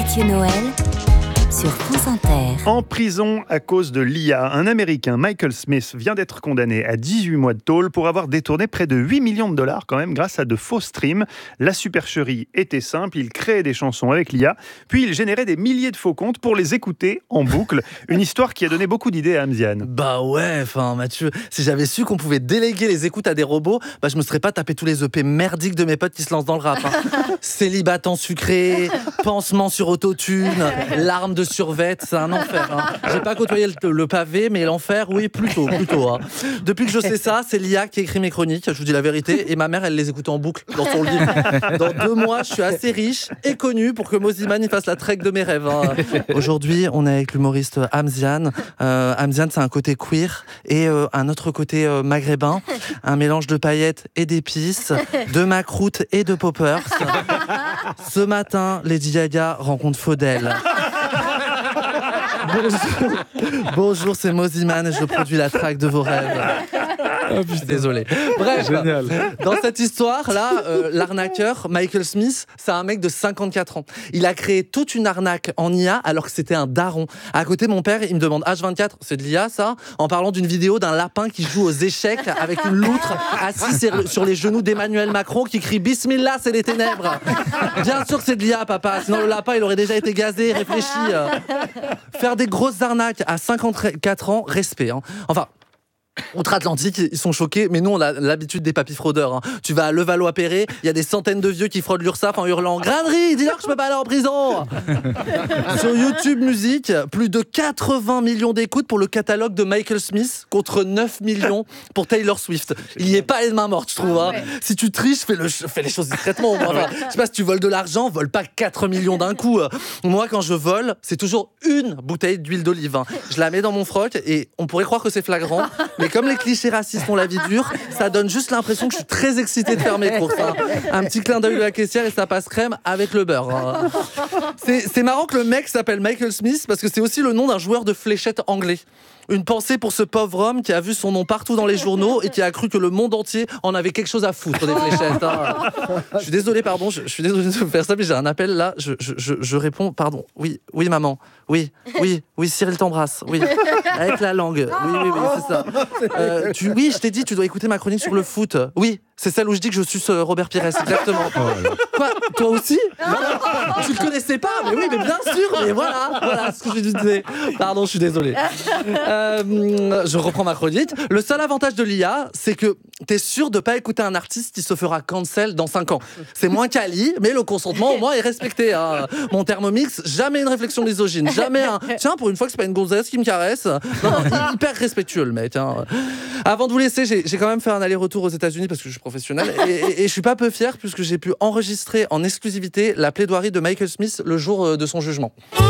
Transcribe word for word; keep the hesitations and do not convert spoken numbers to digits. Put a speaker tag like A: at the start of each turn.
A: Mathieu Noël sur France Inter.
B: En prison à cause de l'I A, un Américain, Michael Smith, vient d'être condamné à dix-huit mois de tôle pour avoir détourné près de huit millions de dollars quand même grâce à de faux streams. La supercherie était simple, il créait des chansons avec l'I A, puis il générait des milliers de faux comptes pour les écouter en boucle. Une histoire qui a donné beaucoup d'idées à Amziane.
C: Bah ouais, enfin Mathieu, si j'avais su qu'on pouvait déléguer les écoutes à des robots, bah je me serais pas tapé tous les E P merdiques de mes potes qui se lancent dans le rap. Hein. Célibatant sucré, pansement sur autotune, larmes de survêt, c'est un enfer. Hein. J'ai pas côtoyé le, le pavé, mais l'enfer, oui, plutôt, plutôt. Hein. Depuis que je sais ça, c'est l'I A qui écrit mes chroniques, je vous dis la vérité, et ma mère, elle les écoute en boucle dans son lit. Dans deux mois, je suis assez riche et connu pour que Moziman il fasse la trek de mes rêves. Hein. Aujourd'hui, on est avec l'humoriste Amziane. Euh, Amziane, c'est un côté queer et euh, un autre côté euh, maghrébin, un mélange de paillettes et d'épices, de macroute et de poppers. Ce matin, Lady Gaga rencontre Faudel. Bonjour, Bonjour c'est Moziman et je produis la track de vos rêves. Oh, désolé. Bref, génial. Dans cette histoire-là, euh, l'arnaqueur Michael Smith, c'est un mec de cinquante-quatre ans. Il a créé toute une arnaque en I A alors que c'était un daron. À côté, mon père, il me demande H vingt-quatre, c'est de l'I A ça ? En parlant d'une vidéo d'un lapin qui joue aux échecs avec une loutre assis sur les genoux d'Emmanuel Macron qui crie Bismillah, c'est les ténèbres. Bien sûr que c'est de l'I A, papa. Sinon, le lapin, il aurait déjà été gazé, réfléchi. Faire des grosses arnaques à cinquante-quatre ans, respect. Hein. Enfin. Outre-Atlantique, ils sont choqués, mais nous, on a l'habitude des papis fraudeurs. Hein. Tu vas à Levallois-Perret, il y a des centaines de vieux qui fraudent l'URSSAF en hurlant « Grainerie, dis-leur que je peux pas aller en prison !» Sur YouTube Music, plus de quatre-vingts millions d'écoutes pour le catalogue de Michael Smith, contre neuf millions pour Taylor Swift. Il y est pas les mains mortes, je trouve. Hein. Si tu triches, fais, le, fais les choses discrètement. Enfin, je sais pas, si tu voles de l'argent, vole pas quatre millions d'un coup. Moi, quand je vole, c'est toujours une bouteille d'huile d'olive. Hein. Je la mets dans mon froc et on pourrait croire que c'est flagrant, mais comme les clichés racistes ont la vie dure, ça donne juste l'impression que je suis très excité de faire mes courses. Hein. Un petit clin d'œil de la caissière et ça passe crème avec le beurre. Hein. C'est, c'est marrant que le mec s'appelle Michael Smith parce que c'est aussi le nom d'un joueur de fléchettes anglais. Une pensée pour ce pauvre homme qui a vu son nom partout dans les journaux et qui a cru que le monde entier en avait quelque chose à foutre des fléchettes. Hein. Je suis désolé, pardon, je, je suis désolé de faire ça, mais j'ai un appel là. Je, je, je, je réponds, pardon. Oui, oui, maman. Oui, oui, oui, Cyril t'embrasse. Oui, avec la langue. Oui, oui, oui, c'est ça. Euh, tu, oui, je t'ai dit, tu dois écouter ma chronique sur le foot. Oui, c'est celle où je dis que je suce Robert Pires, exactement. Quoi, toi aussi ? Non, tu le connaissais pas, mais oui, mais bien sûr. Mais voilà, voilà ce que je disais. Pardon, je suis désolé. Euh, je reprends ma chronique. Le seul avantage de l'I A, c'est que t'es sûr de pas écouter un artiste qui se fera cancel dans cinq ans. C'est moins quali, mais le consentement au moins est respecté. Hein. Mon Thermomix, jamais une réflexion misogyne, jamais un. Tiens, pour une fois que c'est pas une gonzesse qui me caresse. Non, non, hyper respectueux le mec. Hein. Avant de vous laisser, j'ai, j'ai quand même fait un aller-retour aux États-Unis parce que je suis professionnel et, et, et je suis pas peu fier puisque j'ai pu enregistrer en exclusivité la plaidoirie de Michael Smith le jour de son jugement.